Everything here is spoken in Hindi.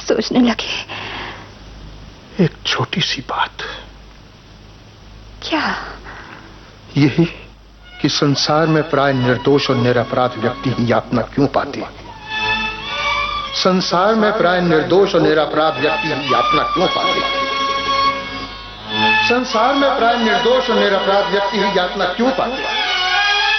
सोचने लगे। एक छोटी सी बात। क्या? यही कि संसार में प्राय निर्दोष और निरपराध व्यक्ति ही यातना क्यों पाते? संसार में प्राय निर्दोष और निरपराध व्यक्ति ही यातना क्यों पाते? संसार में प्राय निर्दोष और निरपराध व्यक्ति ही यातना क्यों पाते?